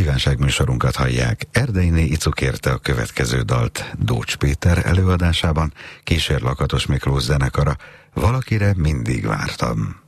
Kívánságműsorunkat hallják. Erdeiné Icu kérte a következő dalt Dócs Péter előadásában, kísér Lakatos Miklós zenekara. Valakire mindig vártam.